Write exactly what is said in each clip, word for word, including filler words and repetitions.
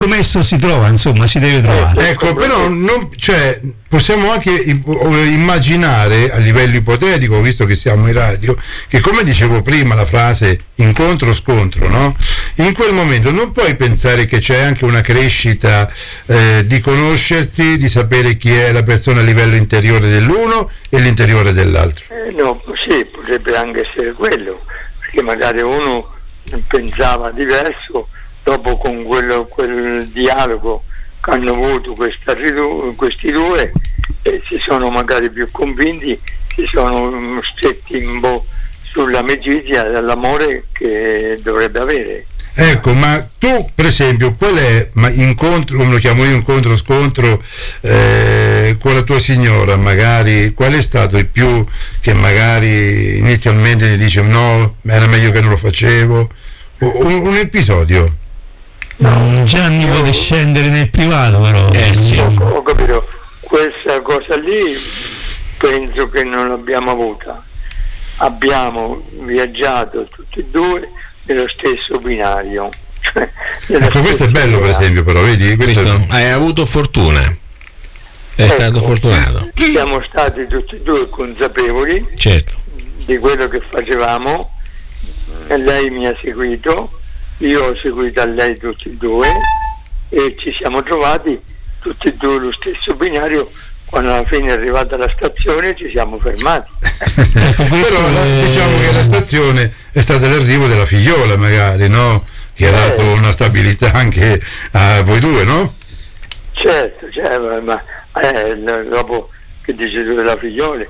commesso si trova, insomma, si deve trovare. Ecco, però non, cioè, possiamo anche immaginare a livello ipotetico, visto che siamo in radio, che come dicevo prima la frase incontro-scontro, no? In quel momento non puoi pensare che c'è anche una crescita eh, di conoscersi, di sapere chi è la persona a livello interiore dell'uno e l'interiore dell'altro. Eh, no, sì, potrebbe anche essere quello, perché magari uno pensava diverso, dopo con quello, quel dialogo che hanno avuto questa, questi due eh, si sono magari più convinti, si sono stretti un po' sull'amicizia e l'amore che dovrebbe avere. Ecco, ma tu per esempio qual è, ma incontro, come lo chiamo io, incontro scontro eh, con la tua signora, magari qual è stato il più che magari inizialmente ti dice no, era meglio che non lo facevo, un, un episodio? No, Gianni vuole io... scendere nel privato, però. Eh, sì. ho, ho capito, questa cosa lì penso che non l'abbiamo avuta. Abbiamo viaggiato tutti e due nello stesso binario. Ecco, questo è bello, per esempio, però vedi, questo questo, hai avuto fortuna. È ecco, stato fortunato. Siamo stati tutti e due consapevoli, certo, di quello che facevamo. Lei mi ha seguito, io ho seguito a lei tutti e due e ci siamo trovati tutti e due lo stesso binario. Quando alla fine è arrivata la stazione ci siamo fermati. Però è... diciamo che la stazione è stata l'arrivo della figliola, magari, no? Che ha dato eh. una stabilità anche a voi due, no? Certo, cioè, ma eh, dopo che dice tu della figliola,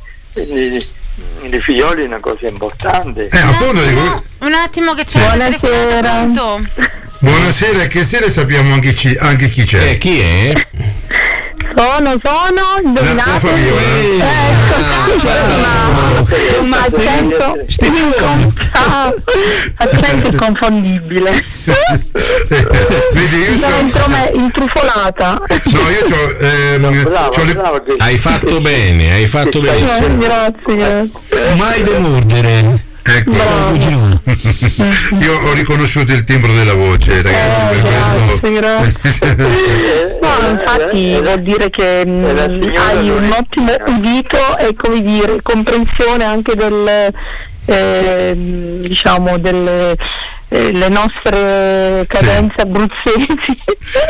i figlioli è una cosa importante. Eh, appunto, dico... Un attimo che c'è il telefono. Buonasera, che sera sappiamo anche, ci, anche chi c'è. Eh, chi è? Sono, sono, indovinate? Ecco, ma accento, accento inconfondibile. Vedi, io sono intrufolata. No, io c'ho, ehm, no, bravo, c'ho le... bravo, che... Hai fatto bene, hai fatto che benissimo. Grazie, grazie. Mai demordere. Ecco, io ho riconosciuto il timbro della voce, ragazzi, eh, per grazie, questo. Grazie. No, infatti vuol dire che mh, hai un ottimo udito e, come dire, comprensione anche del eh, diciamo delle eh, le nostre cadenze sì. abruzzesi.